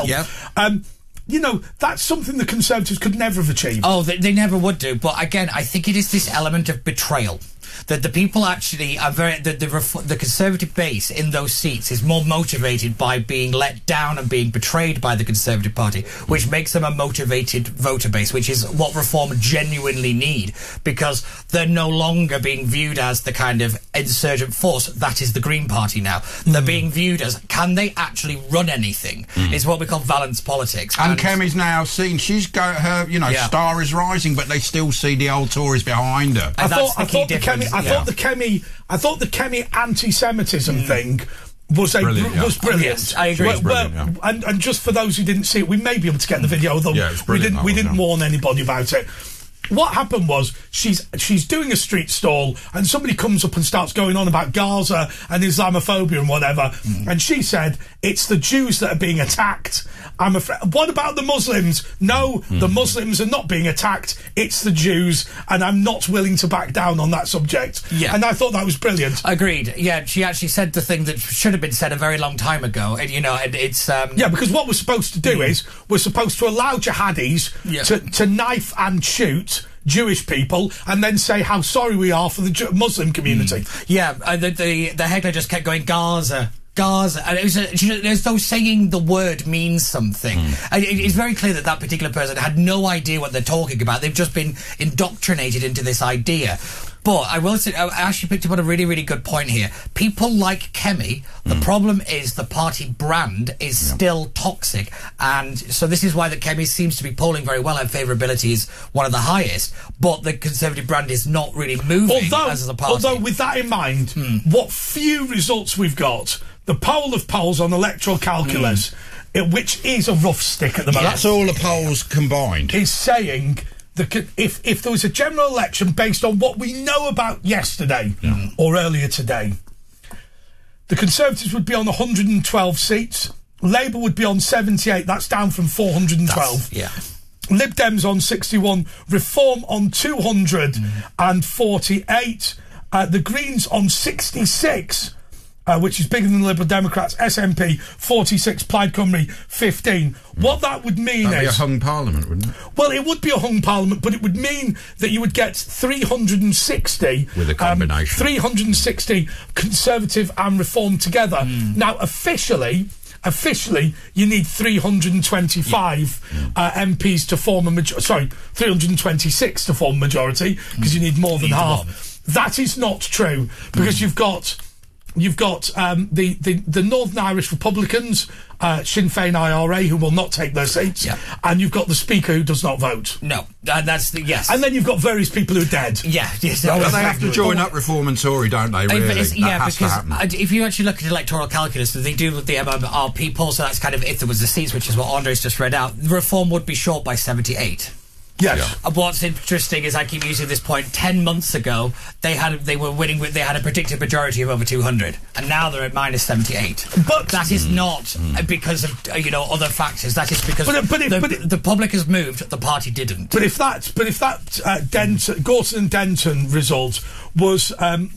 You know, that's something the Conservatives could never have achieved. Oh, they never would do. But again, I think it is this element of betrayal. That the people actually are the Conservative base in those seats is more motivated by being let down and being betrayed by the Conservative Party, which makes them a motivated voter base, which is what Reform genuinely need, because they're no longer being viewed as the kind of insurgent force that is the Green Party now. They're being viewed as, can they actually run anything? Is what we call balanced politics. And Kemi's now seen, she's got her, star is rising, but they still see the old Tories behind her. And that's the key difference. I thought the Kemi anti-Semitism thing was brilliant. Yes, I agree. And just for those who didn't see it, we may be able to get the video, although we didn't warn anybody about it. What happened was she's doing a street stall and somebody comes up and starts going on about Gaza and Islamophobia and whatever, and she said it's the Jews that are being attacked. I'm afraid. What about the Muslims? No, the Muslims are not being attacked. It's the Jews, and I'm not willing to back down on that subject. Yeah, and I thought that was brilliant. Agreed. Yeah, she actually said the thing that should have been said a very long time ago. And, it's because what we're supposed to do is we're supposed to allow jihadis to knife and shoot Jewish people and then say how sorry we are for the Muslim community. Yeah, the heckler just kept going, Gaza. And it was as though saying the word means something. And it's very clear that particular person had no idea what they're talking about. They've just been indoctrinated into this idea. But I will say, I actually picked up on a really, really good point here. People like Kemi, the problem is the party brand is still toxic. And so this is why that Kemi seems to be polling very well. Her favourability is one of the highest. But the Conservative brand is not really moving as a party. Although, with that in mind, what few results we've got, the poll of polls on electoral calculus, which is a rough stick at the moment. That's all the polls combined. Is saying if there was a general election based on what we know about yesterday or earlier today, the Conservatives would be on 112 seats, Labour would be on 78, that's down from 412. Lib Dems on 61, Reform on 248, the Greens on 66, which is bigger than the Liberal Democrats, SNP 46, Plaid Cymru 15. What that would mean That'd be a hung parliament, wouldn't it? Well, it would be a hung parliament, but it would mean that you would get 360 with a combination, 360 Conservative and Reform together. Now, officially, you need 325 MPs to form a majority. Sorry, 326 to form a majority, because you need more than half. That is not true, because you've got you've got the Northern Irish Republicans, Sinn Féin IRA, who will not take their seats, and you've got the Speaker who does not vote. No, that's the yes. And then you've got various people who are dead. Yeah, yes. But they have to join up Reform and Tory, don't they? Really, that has to happen. If you actually look at electoral calculus, they do with the MMRP poll, so that's kind of if there was the seats, which is what Andre's just read out. Reform would be short by 78. Yes. What's interesting is I keep using this point. 10 months ago, they had a predicted majority of over 200, and now they're at minus 78. But that is not because of other factors. That is because the public has moved, the party didn't. But if that Gorton and Denton result was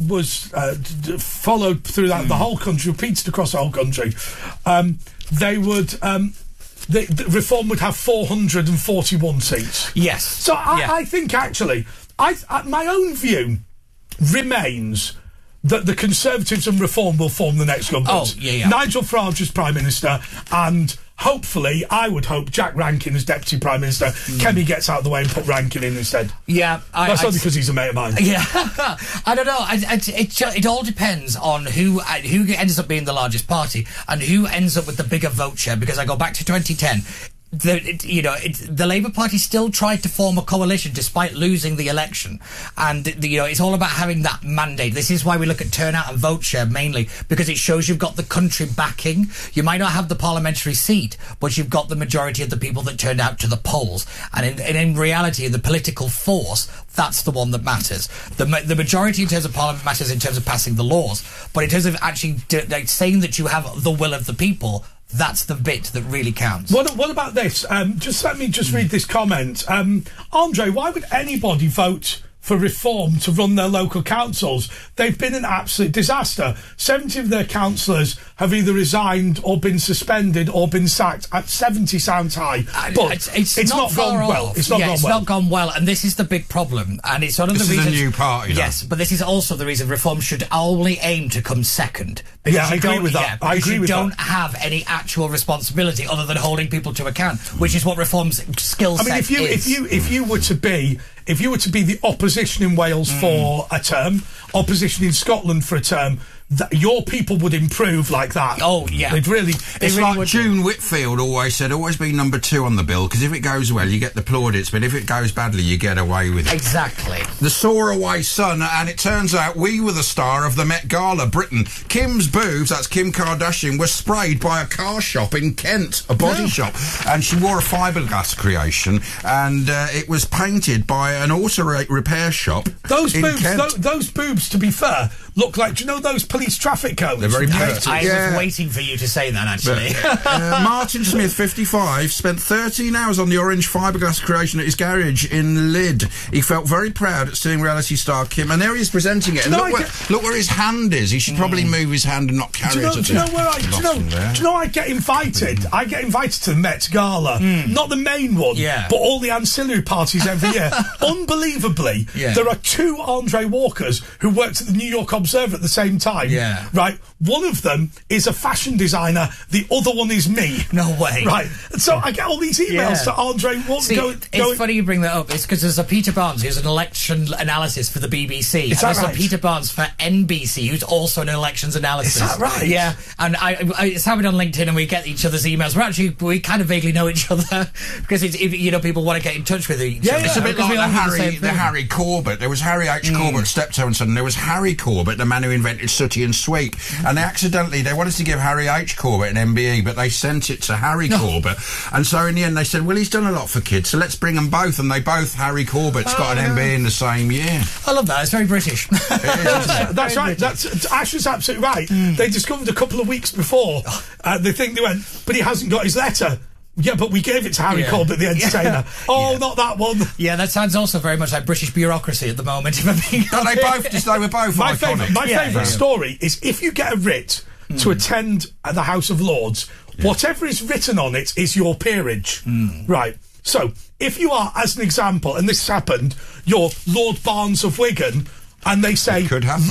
followed through the whole country, repeated across the whole country, they would. The Reform would have 441 seats. Yes. So I think actually, my own view remains that the Conservatives and Reform will form the next government. Oh, yeah. Nigel Farage as Prime Minister, and hopefully, I would hope, Jack Rankin as Deputy Prime Minister. Kemi gets out of the way and put Rankin in instead. Yeah. That's only because he's a mate of mine. Yeah. I don't know. It all depends on who ends up being the largest party and who ends up with the bigger vote share, because I go back to 2010. The Labour Party still tried to form a coalition despite losing the election, and it's all about having that mandate. This is why we look at turnout and vote share mainly, because it shows you've got the country backing. You might not have the parliamentary seat, but you've got the majority of the people that turned out to the polls, and in reality, the political force, that's the one that matters. The majority in terms of parliament matters in terms of passing the laws, but in terms of actually saying that you have the will of the people, that's the bit that really counts. What about this? Just let me read this comment. Andre, why would anybody vote for Reform to run their local councils? They've been an absolute disaster. 70 of their councillors have either resigned or been suspended or been sacked. At 70 sounds high, but it's not gone well. It's not gone well, and this is the big problem. And it's one of the reasons. This is a new party. Yes, but this is also the reason Reform should only aim to come second. Yeah, I agree with that. I agree with that. You don't have any actual responsibility other than holding people to account, which is what Reform's skill set is. If you were to be the opposition in Wales for a term, opposition in Scotland for a term, your people would improve like that. Oh, yeah. They'd really... It's like June Whitfield always said, always be number 2 on the bill, because if it goes well, you get the plaudits, but if it goes badly, you get away with it. Exactly. The Soaraway Sun, and it turns out we were the star of the Met Gala, Britain. Kim's boobs, that's Kim Kardashian, were sprayed by a car shop in Kent, a body shop, and she wore a fiberglass creation, and it was painted by an auto repair shop in Kent. Those boobs, to be fair, look like, do you know those police traffic cones? They're very pert. I was waiting for you to say that, actually. Martin Smith, 55, spent 13 hours on the orange fiberglass creation at his garage in Lydd. He felt very proud at seeing reality star Kim, and there he is presenting it. And look where his hand is. He should probably move his hand and not carry it. Do you know I get invited? I get invited to the Met Gala. Not the main one, but all the ancillary parties every year. Unbelievably, there are 2 Andre Walkers who worked at the New York Observer at the same time. Yeah. Right? One of them is a fashion designer, the other one is me. No way. Right. So I get all these emails to Andre Walker. It's funny you bring that up. It's because there's a Peter Barnes who's an election analysis for the BBC. Is that right? There's a Peter Barnes for NBC who's also an elections analysis. Is that right? Yeah. And it's happened on LinkedIn, and we get each other's emails. We kind of vaguely know each other because people want to get in touch with each other. It's a bit like the Harry Corbett. There was Harry H. Corbett, Steptoe and Son. There was Harry Corbett, the man who invented Sooty and Sweep. And they wanted to give Harry H. Corbett an MBE, but they sent it to Harry Corbett. And so in the end they said, well, he's done a lot for kids, so let's bring them both. And they both, Harry Corbett's got an MBE in the same year. I love that. It's very British. That's right. Ash is absolutely right. They discovered a couple of weeks before. They went, but he hasn't got his letter. Yeah, but we gave it to Harry Corbett, the entertainer. Not that one. Yeah, that sounds also very much like British bureaucracy at the moment. They were both my iconic. My favourite story is if you get a writ to attend the House of Lords, whatever is written on it is your peerage. Right. So, if you are, as an example, and this has happened, you're Lord Barnes of Wigan, and they say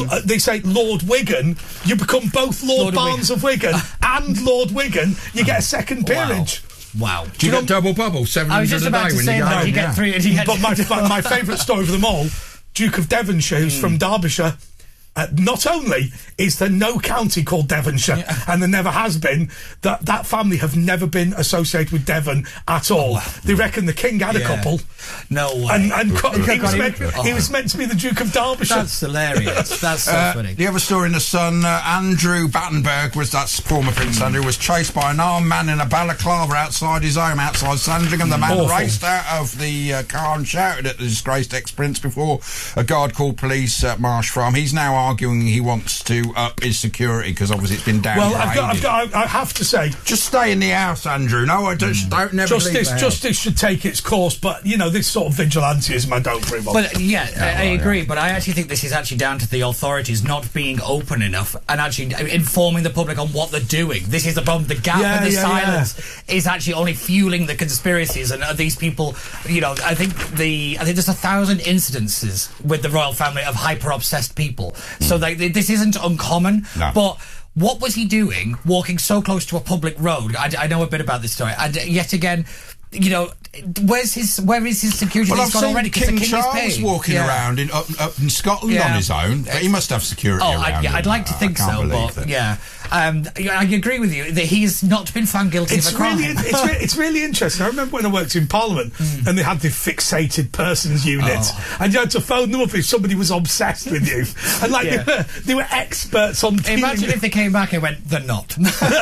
Lord Wigan, you become both Lord Barnes of Wigan and Lord Wigan, you get a second peerage. Wow. Do you get double bubble? 700 a day when you go. You get 3. But my favourite story of them all, Duke of Devonshire, who's from Derbyshire, not only is there no county called Devonshire, and there never has been, that family have never been associated with Devon at all. They reckon the king had a couple. No way. And he was meant to be the Duke of Derbyshire. That's hilarious. That's so funny. The other story in the Sun, Andrew Battenberg, that's former Prince Andrew, was chased by an armed man in a balaclava outside his home, outside Sandringham. The man raced out of the car and shouted at the disgraced ex-prince before a guard called police at Marsh Farm. He's now arguing he wants to up his security because obviously it's been downgraded. Well, I have to say... Just stay in the house, Andrew. No, I don't never leave the house. Justice should take its course, but, you know, this sort of vigilantism I don't approve of. Well, I agree, but I actually think this is actually down to the authorities not being open enough and actually informing the public on what they're doing. This is the problem. The gap and the silence is actually only fueling the conspiracies, and these people, you know, I think there's 1,000 incidences with the royal family of hyper-obsessed people. So this isn't uncommon, but... What was he doing, walking so close to a public road? I know a bit about this story, and yet again, you know, where is his security? Well, I've seen King Charles walking around up in Scotland on his own, but he must have security around him. I'd like to think so, but I agree with you that he's not been found guilty of a crime. It's really interesting. I remember when I worked in Parliament and they had the fixated persons unit, and you had to phone them up if somebody was obsessed with you, and they were experts on TV. Imagine if they came back and went, they're not.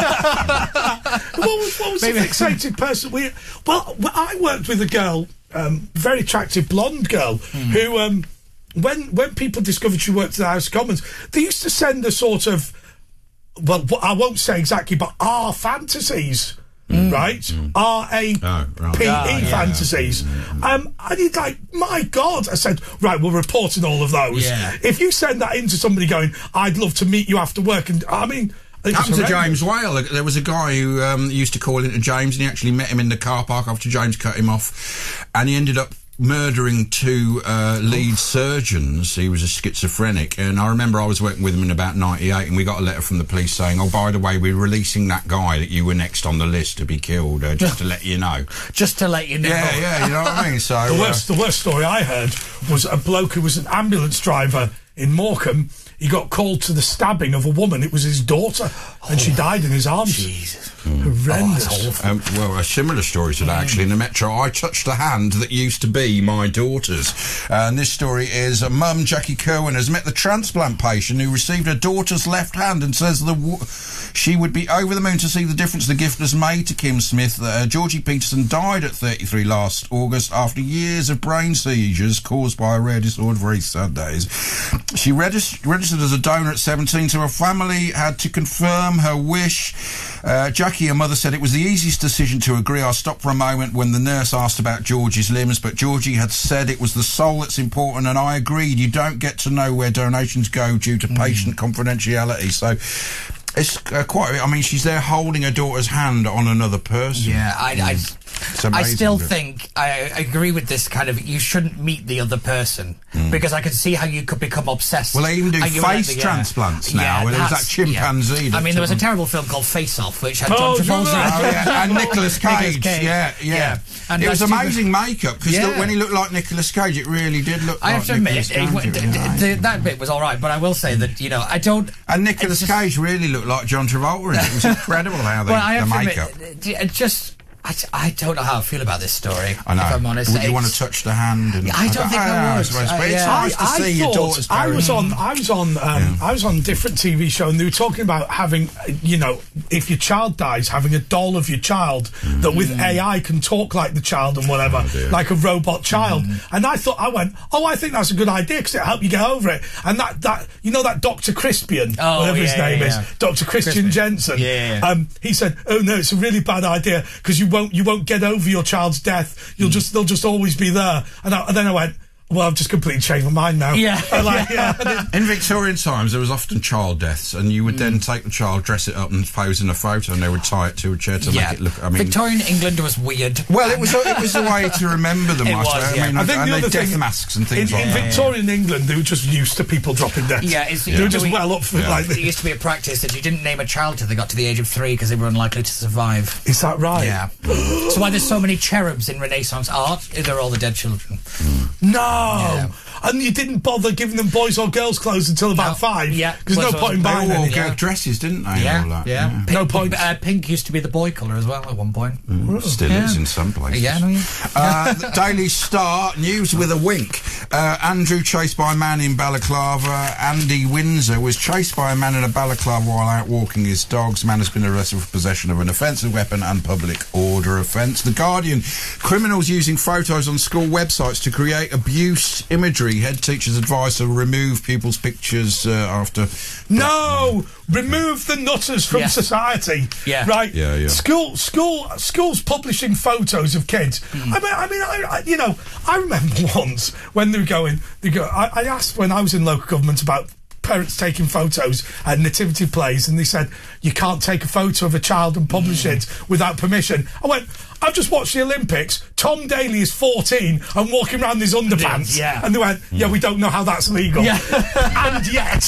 What was the fixated person? Well, I worked with a girl, very attractive blonde girl, who, when people discovered she worked at the House of Commons, they used to send a sort of, well, I won't say exactly, but our fantasies, right? R-A-P-E fantasies. And you'd like, my God, I said, right, we're reporting all of those. Yeah. If you send that into somebody going, I'd love to meet you after work, and I mean... It happened to James Whale. There was a guy who used to call into James, and he actually met him in the car park after James cut him off, and he ended up murdering two lead surgeons. He was a schizophrenic, and I remember I was working with him in about 98, and we got a letter from the police saying, oh, by the way, we're releasing that guy that you were next on the list to be killed, just to let you know. Just to let you know. Yeah, you know what I mean? So the worst story I heard was a bloke who was an ambulance driver in Morecambe. He got called to the stabbing of a woman. It was his daughter, and she died in his arms. Jesus. Horrendous. Well, a similar story to that, actually, in the Metro. I touched a hand that used to be my daughter's. And this story is mum, Jackie Kerwin, has met the transplant patient who received her daughter's left hand and says she would be over the moon to see the difference the gift has made to Kim Smith. Georgie Peterson died at 33 last August after years of brain seizures caused by a rare disorder. Very sad days. She registered as a donor at 17, so her family had to confirm her wish. Jackie, her mother, said it was the easiest decision to agree. I stopped for a moment when the nurse asked about Georgie's limbs, but Georgie had said it was the soul that's important, and I agreed. You don't get to know where donations go due to patient confidentiality. So it's quite... I mean, she's there holding her daughter's hand on another person. Yeah, I still think I agree with this kind of, you shouldn't meet the other person, because I can see how you could become obsessed. Well, they even do face transplants now. There was that chimpanzee. I mean, there was a terrible film called Face Off, which had John Travolta and Nicolas Cage. Yeah. And it was amazing makeup, because when he looked like Nicolas Cage, it really did look like Nicolas Cage. I have to admit, that bit was all right, but I will say that, you know, I don't... And Nicolas Cage really looked like John Travolta in it. It was incredible how the makeup... I don't know how I feel about this story, I know. if I'm honest. Would you want to touch the hand? I don't think I would. But it's nice to see your daughter's parents. I was on a different TV show, and they were talking about having, you know, if your child dies, having a doll of your child that with AI can talk like the child and whatever, like a robot child. And I think that's a good idea, because it'll help you get over it. And that you know, that Dr. Crispian, whatever his name is, Dr. Christian Jensen. He said, oh no, it's a really bad idea, because you won't get over your child's death. They'll just always be there. And then I went, well, I've just completely changed my mind now. In Victorian times, there was often child deaths, and you would then take the child, dress it up, and pose in a photo, and they would tie it to a chair to make it look. I mean, Victorian England was weird. Well, it was a way to remember them. I mean, I think and the other death thing, masks and things like in that. Victorian England, they were just used to people dropping dead. They were just well up for like. There used to be a practice that you didn't name a child till they got to the age of 3, because they were unlikely to survive. Is that right? Yeah. So why there's so many cherubs in Renaissance art? They're all the dead children. No. and you didn't bother giving them boys or girls clothes until about 5. Yeah. Because no point in buying They all anything. wore dresses, didn't they? Yeah, and all that? yeah. No point. Pink used to be the boy colour as well at one point. Still is in some places. Yeah, no, The Daily Star, news with a wink. Andrew chased by a man in Balaclava. Andy Windsor was chased by a man in a balaclava while out walking his dogs. Man has been arrested for possession of an offensive weapon and public order offence. The Guardian, criminals using photos on school websites to create abuse imagery. Head teachers advise to remove pupils' pictures after... No! Remove the nutters from society. Yeah. Right? Yeah. Schools publishing photos of kids. I remember once when I asked when I was in local government about parents taking photos at nativity plays, and they said you can't take a photo of a child and publish it without permission. I went, I've just watched the Olympics. Tom Daley is 14 and walking around in his underpants. Yeah. And they went, we don't know how that's legal. Yeah. And yet